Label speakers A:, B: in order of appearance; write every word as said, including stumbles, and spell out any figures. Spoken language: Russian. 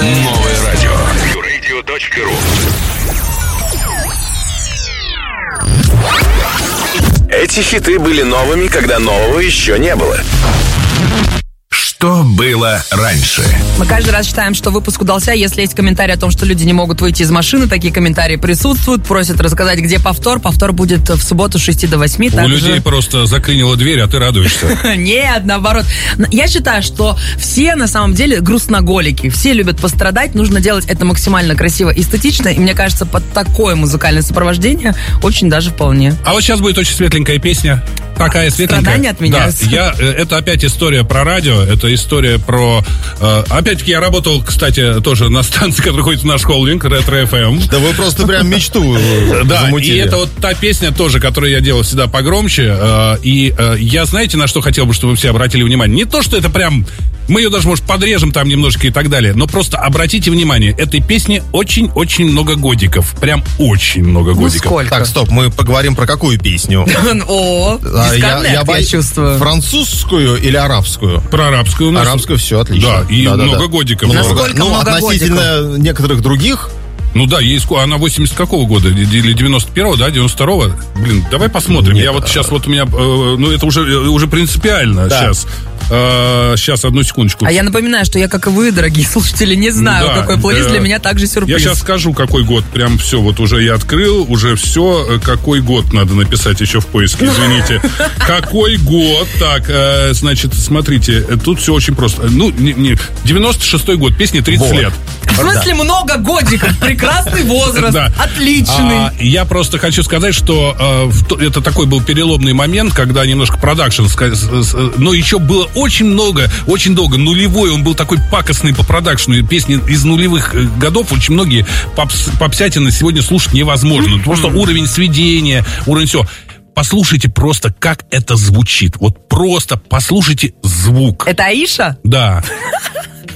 A: Новое радио. радио точка ру. Эти хиты были новыми, когда нового еще не было. Что было раньше?
B: Мы каждый раз считаем, что выпуск удался, если есть комментарии о том, что люди не могут выйти из машины. Такие комментарии присутствуют, просят рассказать, где повтор. Повтор будет в субботу с шести до восьми.
C: У
B: также...
C: людей просто заклинила дверь, а ты радуешься.
B: Нет, наоборот. Я считаю, что все на самом деле грустноголики. Все любят пострадать. Нужно делать это максимально красиво и эстетично. И мне кажется, под такое музыкальное сопровождение очень даже вполне.
C: А вот сейчас будет очень светленькая песня. Такая светленькая.
B: Страдания отменяются.
C: Да, я, это опять история про радио. Это история про... Э, опять-таки, я работал, кстати, тоже на станции, которая ходит в наш холдинг, Ретро эф эм.
D: Да вы просто прям мечту
C: Да, и это вот та песня тоже, которую я делал всегда погромче. Э, и э, я, знаете, на что хотел бы, чтобы вы все обратили внимание? Не то, что это прям... Мы ее даже, может, подрежем там немножко и так далее. Но просто обратите внимание, этой песне очень-очень много годиков. Прям очень много годиков.
B: Ну, сколько?
D: Так, стоп, мы поговорим про какую песню?
B: О, дисконнект, я чувствую.
D: Французскую или арабскую?
C: Про арабскую у нас.
D: Арабскую, все, отлично.
C: Да, и много годиков.
B: Насколько
D: Ну,
B: много
D: относительно некоторых других...
C: Ну да, ей сколько, она восемьдесят какого года? Или девяносто первого, да, девяносто второго? Блин, давай посмотрим.
D: Нет,
C: я вот сейчас вот у меня, э, ну это уже, уже принципиально
D: да.
C: сейчас. Э, сейчас, одну секундочку.
B: А я напоминаю, что я, как и вы, дорогие слушатели, не знаю,
C: да,
B: какой плейлист,
C: э,
B: для меня также сюрприз.
C: Я сейчас скажу, какой год. Прям все, вот уже я открыл, уже все. Какой год надо написать еще в поиске, извините. Какой год? Так, э, значит, смотрите, тут все очень просто. Ну, не, не, девяносто шестой год, песне тридцать лет.
B: В смысле, много годиков, прекрасный возраст,
C: Да.
B: отличный.
C: А, я просто хочу сказать, что э, в то- это такой был переломный момент, когда немножко продакшн, ска- с- с- но еще было очень много, очень долго, нулевой, он был такой пакостный по продакшну, и песни из нулевых э, годов, очень многие попс- попсятины сегодня слушать невозможно. Просто уровень сведения, уровень все. Послушайте просто, как это звучит. Вот просто послушайте звук.
B: Это Аиша?
C: Да.